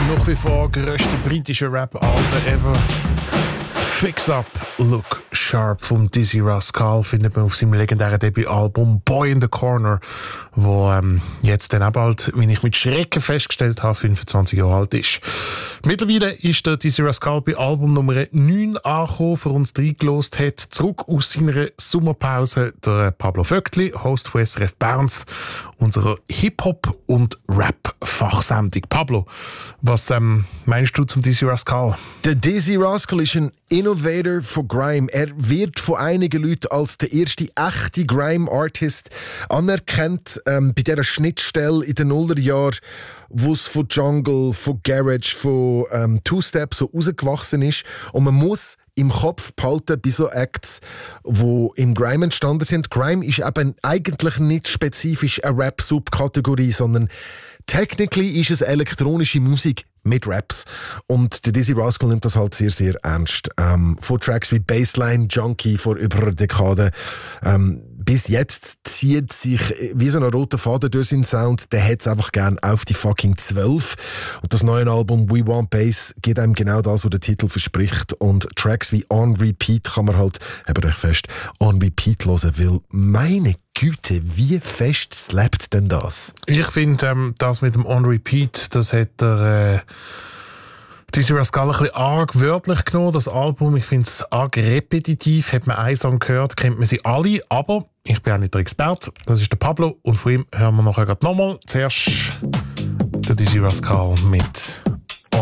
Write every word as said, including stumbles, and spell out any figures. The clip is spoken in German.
Nach wie vor grösste britische Rap-Alben ever. Fix Up, Look Sharp vom Dizzy Rascal findet man auf seinem legendären Debütalbum Boy in the Corner, wo ähm, jetzt dann auch bald, wie ich mit Schrecken festgestellt habe, fünfundzwanzig Jahre alt ist. Mittlerweile ist der Dizzy Rascal bei Album Nummer neun angekommen, für uns reingelost hat. Zurück aus seiner Sommerpause der Pablo Vöckli, Host von S R F Berns, unserer Hip-Hop- und Rap-Fachsendung. Pablo, was ähm, meinst du zum Dizzy Rascal? Der Dizzy Rascal ist ein Innovator von Grime. Er wird von einigen Leuten als der erste echte Grime-Artist anerkannt. Ähm, bei dieser Schnittstelle in den Nullerjahren, wo es von Jungle, von Garage, von ähm, Two-Step so rausgewachsen ist. Und man muss im Kopf behalten bei so Acts, die im Grime entstanden sind. Grime ist eben eigentlich nicht spezifisch eine Rap-Subkategorie, sondern technically ist es elektronische Musik mit Raps. Und der Dizzy Rascal nimmt das halt sehr, sehr ernst. Ähm, von Tracks wie Bassline Junkie vor über einer Dekade ähm, bis jetzt zieht sich wie so ein roter Faden durch seinen Sound. Der hat es einfach gern auf die fucking zwölf. Und das neue Album We Want Bass gibt einem genau das, was der Titel verspricht. Und Tracks wie On Repeat kann man halt, habt euch fest, On Repeat hören, weil meine Güte, wie fest slappt denn das? Ich finde, ähm, das mit dem On Repeat, das hat der äh, Dizzy Rascal ein bisschen arg wörtlich genommen, das Album. Ich finde es arg repetitiv. Hat man einen Song gehört, kennt man sie alle. Aber ich bin auch nicht der Experte. Das ist der Pablo und von ihm hören wir nachher gerade nochmal. Zuerst der Dizzy Rascal mit